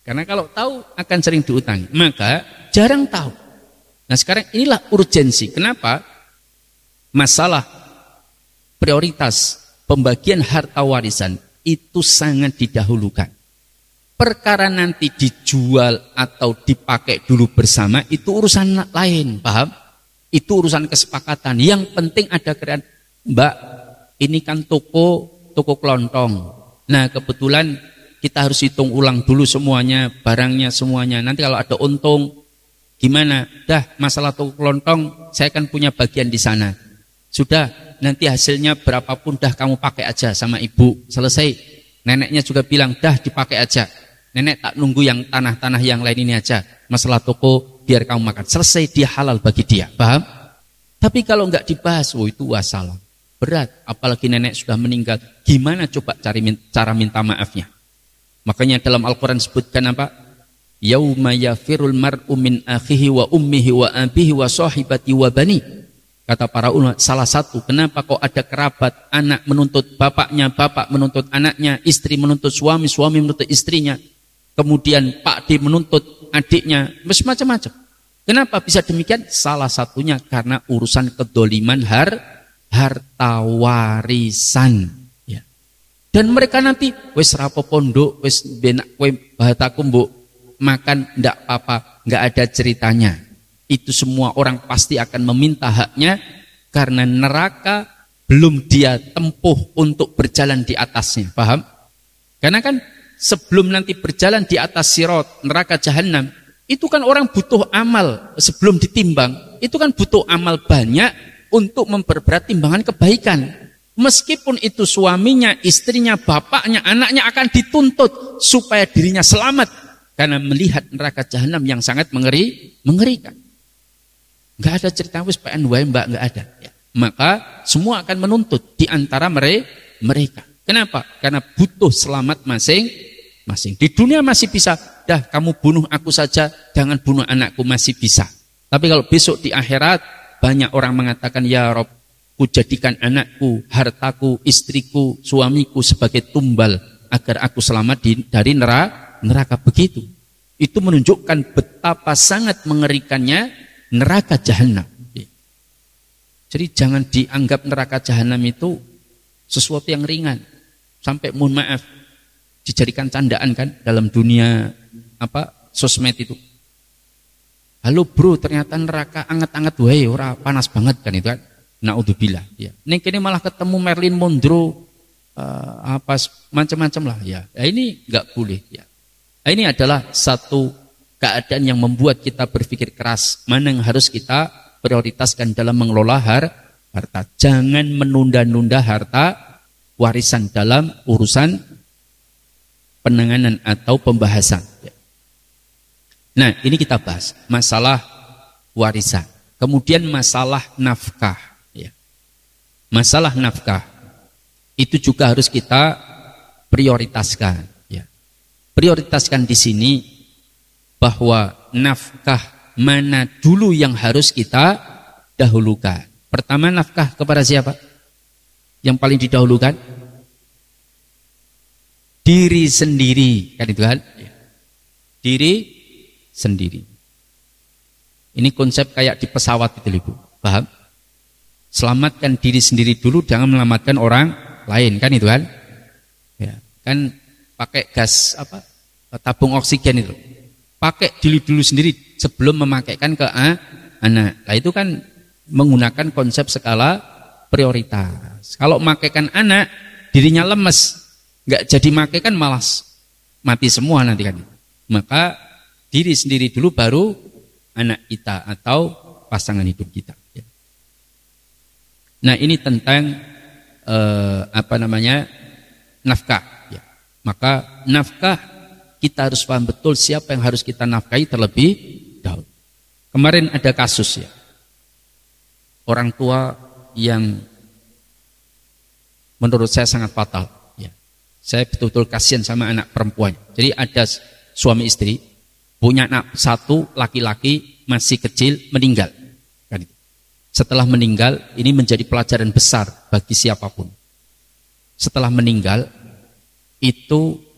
Karena kalau tahu akan sering diutangi, maka jarang tahu. Nah sekarang inilah urgensi. Kenapa? Masalah prioritas pembagian harta warisan itu sangat didahulukan. Perkara nanti dijual atau dipakai dulu bersama itu urusan lain, paham? Itu urusan kesepakatan. Yang penting ada kerean, Mbak, ini kan toko kelontong. Nah kebetulan kita harus hitung ulang dulu semuanya, barangnya semuanya. Nanti kalau ada untung, gimana? Dah, masalah toko kelontong, saya kan punya bagian di sana. Sudah, nanti hasilnya berapapun dah kamu pakai aja sama ibu. Selesai. Neneknya juga bilang, dah dipakai aja. Nenek tak nunggu yang tanah-tanah yang lain ini aja. Masalah toko, biar kamu makan. Selesai, dia halal bagi dia. Paham? Tapi kalau enggak dibahas, itu wassalam. Berat, apalagi nenek sudah meninggal. Gimana coba cara minta maafnya? Makanya dalam Al-Quran sebutkan apa? Yauma yafirul mar'u min akhihi wa ummihi wa abihi wa sahibati wa bani. Kata para ulama, salah satu, kenapa kok ada kerabat, anak menuntut bapaknya, bapak menuntut anaknya, istri menuntut suami, suami menuntut istrinya. Kemudian Pak D menuntut adiknya, macam-macam. Kenapa bisa demikian? Salah satunya karena urusan kedoliman harta warisan. Dan mereka nanti, wis rapo pondok, wis benak kowe bahataku mbok makan ndak apa-apa, nggak ada ceritanya. Itu semua orang pasti akan meminta haknya karena neraka belum dia tempuh untuk berjalan di atasnya, paham? Karena kan sebelum nanti berjalan di atas sirat, neraka jahanam, itu kan orang butuh amal sebelum ditimbang, itu kan butuh amal banyak untuk memperberat timbangan kebaikan. Meskipun itu suaminya, istrinya, bapaknya, anaknya akan dituntut supaya dirinya selamat karena melihat neraka jahanam yang sangat mengerikan. Enggak ada cerita wis PNW Mbak, enggak ada. Ya. Maka semua akan menuntut di antara mereka. Kenapa? Karena butuh selamat masing-masing. Di dunia masih bisa, dah kamu bunuh aku saja, jangan bunuh anakku, masih bisa. Tapi kalau besok di akhirat banyak orang mengatakan ya Rob, ku jadikan anakku, hartaku, istriku, suamiku sebagai tumbal agar aku selamat dari neraka begitu. Itu menunjukkan betapa sangat mengerikannya neraka jahanam. Jadi jangan dianggap neraka jahanam itu sesuatu yang ringan. Sampai mohon maaf dijadikan candaan kan dalam dunia sosmed itu. Halo bro, ternyata neraka anget-anget wae, ora panas banget kan itu kan. Naudzubillah ya. Ning kene malah ketemu Marilyn Monroe macam-macam lah ya. Ini enggak boleh ya. Ini adalah satu keadaan yang membuat kita berpikir keras mana yang harus kita prioritaskan dalam mengelola harta. Jangan menunda-nunda harta warisan dalam urusan penanganan atau pembahasan. Nah, ini kita bahas masalah warisan. Kemudian masalah nafkah. Masalah nafkah itu juga harus kita prioritaskan. Ya. Prioritaskan di sini bahwa nafkah mana dulu yang harus kita dahulukan. Pertama, nafkah kepada siapa? Yang paling didahulukan? Diri sendiri, kan itu kan? Diri sendiri. Ini konsep kayak di pesawat itu, Ibu. Paham? Selamatkan diri sendiri dulu, jangan menyelamatkan orang lain, kan itu kan? Ya, kan pakai gas tabung oksigen itu. Pakai dulu sendiri sebelum memakaikan ke anak. Nah, itu kan menggunakan konsep skala prioritas. Kalau memakaikan anak, dirinya lemes, nggak jadi makaikan malas mati semua nanti kan. Maka diri sendiri dulu baru anak kita atau pasangan hidup kita. Nah, ini tentang nafkah. Ya. Maka nafkah kita harus paham betul siapa yang harus kita nafkahi terlebih dahulu. Kemarin ada kasus ya, orang tua yang menurut saya sangat fatal. Ya. Saya betul-betul kasihan sama anak perempuan. Jadi ada suami istri punya anak satu laki-laki masih kecil meninggal. Setelah meninggal, ini menjadi pelajaran besar bagi siapapun. Setelah meninggal, itu